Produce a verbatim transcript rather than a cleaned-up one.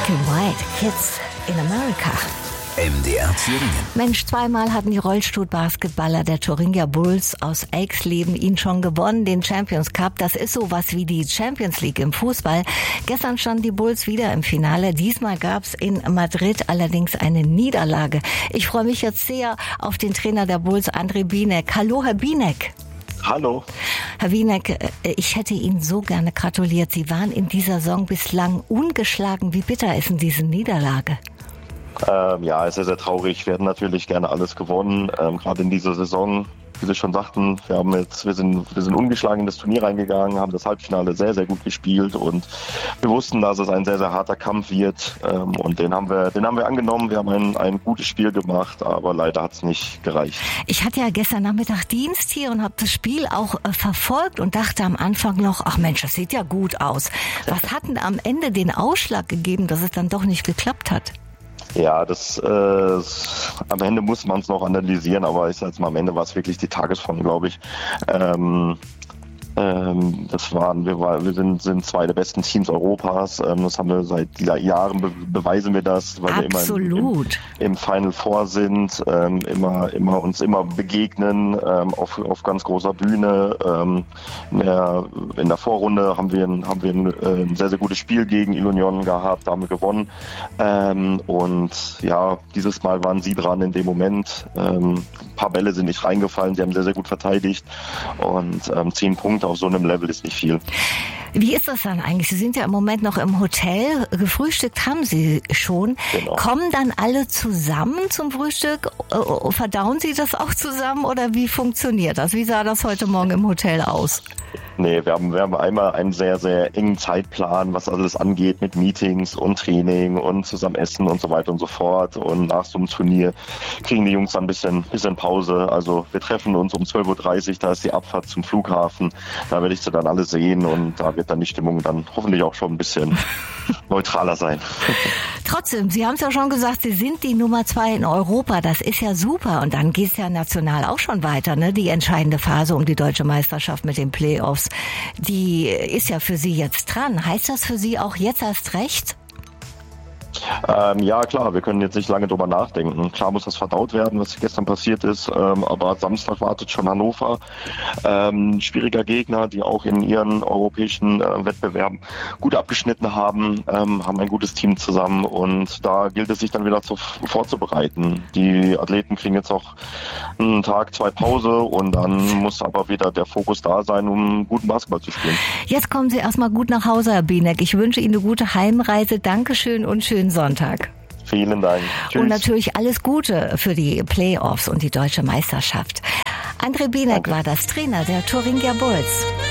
Black and White, Kids in America. M D R Thüringen. Mensch, zweimal hatten die Rollstuhl-Basketballer der Thuringia Bulls aus Eichsleben ihn schon gewonnen, den Champions Cup. Das ist sowas wie die Champions League im Fußball. Gestern standen die Bulls wieder im Finale. Diesmal gab's in Madrid allerdings eine Niederlage. Ich freue mich jetzt sehr auf den Trainer der Bulls, André Bienek. Hallo, Herr Bienek. Hallo. Herr Bienek, ich hätte Ihnen so gerne gratuliert. Sie waren in dieser Saison bislang ungeschlagen. Wie bitter ist denn diese Niederlage? Ähm, ja, es ist sehr, sehr traurig. Wir hätten natürlich gerne alles gewonnen, ähm, gerade in dieser Saison. Wie Sie schon sagten, wir haben jetzt, wir sind, wir sind ungeschlagen in das Turnier reingegangen, haben das Halbfinale sehr, sehr gut gespielt und wir wussten, dass es ein sehr, sehr harter Kampf wird, ähm, und den haben wir, den haben wir angenommen. Wir haben ein, ein gutes Spiel gemacht, aber leider hat es nicht gereicht. Ich hatte ja gestern Nachmittag Dienst hier und habe das Spiel auch äh, verfolgt und dachte am Anfang noch, ach Mensch, das sieht ja gut aus. Was hat denn am Ende den Ausschlag gegeben, dass es dann doch nicht geklappt hat? Ja, das äh, am Ende muss man es noch analysieren, aber ich sag jetzt mal, am Ende war es wirklich die Tagesform, glaube ich. Ähm, ähm, das waren, wir, war, wir sind, sind zwei der besten Teams Europas. Ähm, das haben wir seit Jahren, be- beweisen wir das, weil Absolut. wir immer im, im, im Final Four sind, ähm, immer, immer uns immer begegnen ähm, auf, auf ganz großer Bühne. Ähm, in, der, in der Vorrunde haben wir, ein, haben wir ein, ein sehr, sehr gutes Spiel gegen Ilunion gehabt, da haben wir gewonnen. Ähm, und ja, dieses Mal waren sie dran in dem Moment. Ähm, ein paar Bälle sind nicht reingefallen, sie haben sehr, sehr gut verteidigt und ähm, zehn Punkte auf so einem Level ist nicht viel. Wie ist das dann eigentlich? Sie sind ja im Moment noch im Hotel. Gefrühstückt haben Sie schon. Genau. Kommen dann alle zusammen zum Frühstück? Verdauen Sie das auch zusammen oder wie funktioniert das? Wie sah das heute Morgen im Hotel aus? Nee, wir haben, wir haben einmal einen sehr, sehr engen Zeitplan, was alles angeht mit Meetings und Training und zusammen essen und so weiter und so fort. Und nach so einem Turnier kriegen die Jungs dann ein bisschen, bisschen Pause. Also wir treffen uns um zwölf Uhr dreißig, da ist die Abfahrt zum Flughafen. Da werde ich sie dann alle sehen und da wird dann die Stimmung dann hoffentlich auch schon ein bisschen neutraler sein. Trotzdem, Sie haben es ja schon gesagt, Sie sind die Nummer zwei in Europa. Das ist ja super. Und dann geht es ja national auch schon weiter, ne? Die entscheidende Phase um die deutsche Meisterschaft mit den Playoffs, die ist ja für Sie jetzt dran. Heißt das für Sie auch jetzt erst recht? Ähm, ja, klar, wir können jetzt nicht lange drüber nachdenken. Klar muss das verdaut werden, was gestern passiert ist, ähm, aber Samstag wartet schon Hannover. Ähm, schwieriger Gegner, die auch in ihren europäischen äh, Wettbewerben gut abgeschnitten haben, ähm, haben ein gutes Team zusammen und da gilt es sich dann wieder zu, vorzubereiten. Die Athleten kriegen jetzt auch einen Tag, zwei Pause und dann muss aber wieder der Fokus da sein, um guten Basketball zu spielen. Jetzt kommen Sie erstmal gut nach Hause, Herr Bienek. Ich wünsche Ihnen eine gute Heimreise. Dankeschön und schönen Sonntag. Vielen Dank. Tschüss. Und natürlich alles Gute für die Playoffs und die deutsche Meisterschaft. André Bienek war das Trainer der Thuringia Bulls.